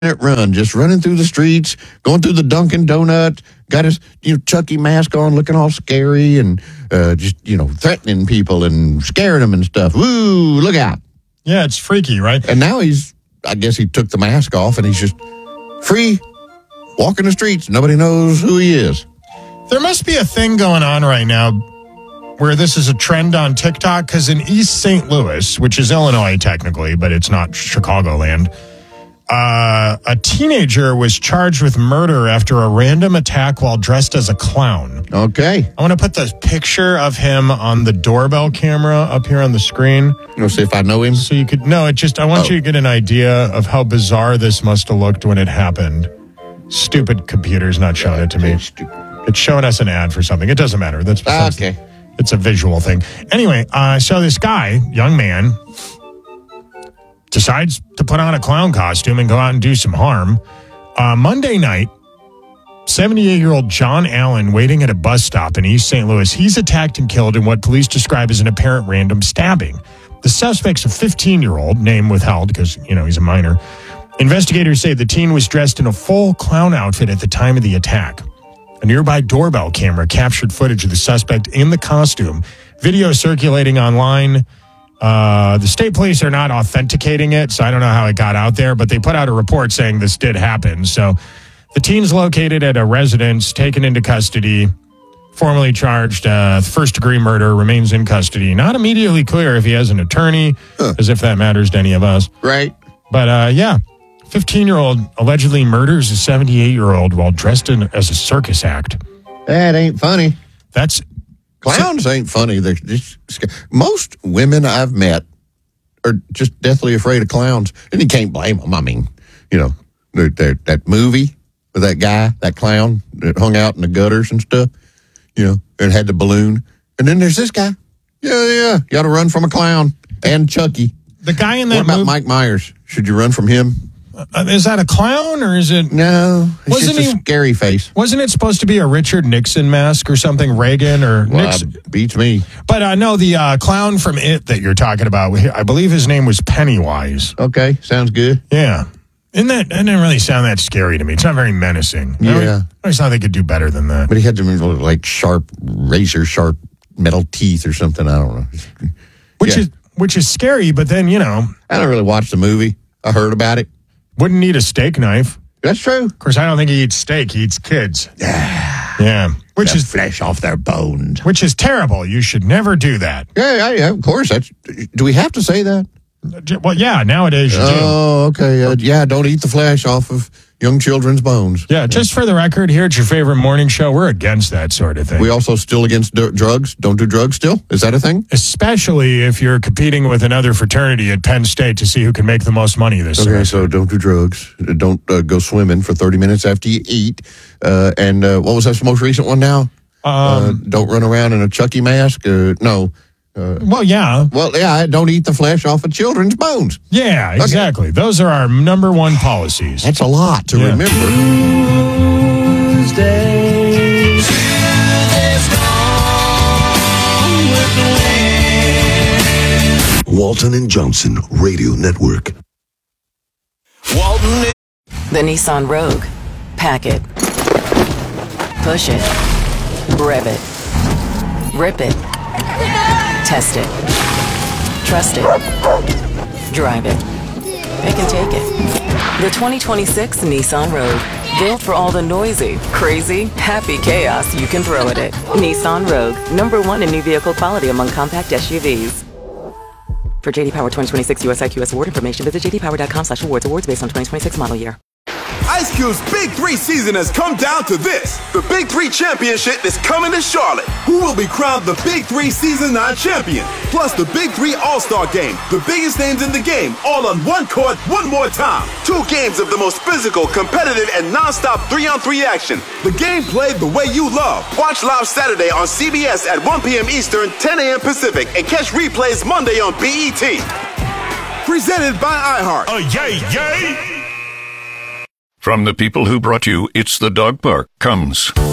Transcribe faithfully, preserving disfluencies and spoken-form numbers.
run, just running through the streets, going through the Dunkin' Donut, got his you know Chucky mask on, looking all scary and uh, just you know threatening people and scaring them and stuff. Woo! Look out! Yeah, it's freaky, right? And now he's, I guess he took the mask off and he's just free, walking the streets. Nobody knows who he is. There must be a thing going on right now where this is a trend on TikTok, because in East Saint Louis, which is Illinois technically, but it's not Chicagoland, uh, a teenager was charged with murder after a random attack while dressed as a clown. Okay. I want to put the picture of him on the doorbell camera up here on the screen. We'll see if I know him. So you could, no, it just, I want oh. you to get an idea of how bizarre this must have looked when it happened. Stupid computer's not showing it to me. It's showing us an ad for something. It doesn't matter. That's ah, okay. It's a visual thing. Anyway, uh, so this guy, young man, decides to put on a clown costume and go out and do some harm. Uh, Monday night, seventy-eight-year-old John Allen waiting at a bus stop in East Saint Louis. He's attacked and killed in what police describe as an apparent random stabbing. The suspect's a fifteen-year-old, name withheld because, you know, he's a minor. Investigators say the teen was dressed in a full clown outfit at the time of the attack. A nearby doorbell camera captured footage of the suspect in the costume. Video circulating online. Uh, the state police are not authenticating it, so I don't know how it got out there, but they put out a report saying this did happen. So the teen's located at a residence, taken into custody, formally charged uh, first-degree murder, remains in custody. Not immediately clear if he has an attorney, huh. as if that matters to any of us. Right. But, uh, yeah. fifteen-year-old allegedly murders a seventy-eight-year-old while dressed in as a circus act. That ain't funny. That's Clowns ain't funny. They're just, most women I've met are just deathly afraid of clowns. And you can't blame them. I mean, you know, they're, they're, that movie with that guy, that clown that hung out in the gutters and stuff, you know, and had the balloon. And then there's this guy. Yeah, yeah. You got to run from a clown. And Chucky. The guy in that What about movie? Mike Myers? Should you run from him? Uh, is that a clown or is it? No, it's wasn't just a he, scary face. Wasn't it supposed to be a Richard Nixon mask or something? Reagan or well, Nixon? Beats me. But uh, no, the uh, clown from It that you're talking about, I believe his name was Pennywise. Okay, sounds good. Yeah. Isn't that, that didn't really sound that scary to me. It's not very menacing. Yeah. I always thought they could do better than that. But he had to like sharp, razor sharp metal teeth or something. I don't know. Which yeah. is which is scary, but then, you know. I don't really watch the movie. I heard about it. Wouldn't need a steak knife. That's true. Of course, I don't think he eats steak. He eats kids. Yeah. Yeah. Which the is flesh off their bones. Which is terrible. You should never do that. Yeah, yeah, of course. That's. Do we have to say that? Well, yeah, nowadays you do. Oh, okay. Uh, yeah, don't eat the flesh off of young children's bones. Yeah, just for the record, here at your favorite morning show, we're against that sort of thing. We also still against d- drugs? Don't do drugs still? Is that a thing? Especially if you're competing with another fraternity at Penn State to see who can make the most money this Okay, semester. so don't do drugs. Don't uh, go swimming for thirty minutes after you eat. Uh, and uh, what was that most recent one now? Um, uh, don't run around in a Chucky mask. Uh, no. Uh, well, yeah. Well, yeah, don't eat the flesh off of children's bones. Yeah, exactly. Okay. Those are our number one policies. That's a lot to yeah. remember. Tuesday. Walton and Johnson Radio Network. Walton. The Nissan Rogue. Pack it. Push it. Rev it. Rip it. Test it. Trust it. Drive it. It can take it. The twenty twenty-six Nissan Rogue. Built for all the noisy, crazy, happy chaos you can throw at it. Nissan Rogue. Number one in new vehicle quality among compact S U Vs. For J D Power twenty twenty-six U S I Q S award information, visit j d power dot com slash awards. Awards based on twenty twenty-six model year. Ice Cube's Big Three season has come down to this. The Big Three Championship is coming to Charlotte. Who will be crowned the Big Three Season nine champion? Plus the Big Three All-Star Game. The biggest names in the game, all on one court, one more time. Two games of the most physical, competitive, and non-stop three-on-three action. The game played the way you love. Watch live Saturday on C B S at one p.m. Eastern, ten a.m. Pacific, and catch replays Monday on B E T. Presented by iHeart. Oh, yay, yay! From the people who brought you It's the Dog Park comes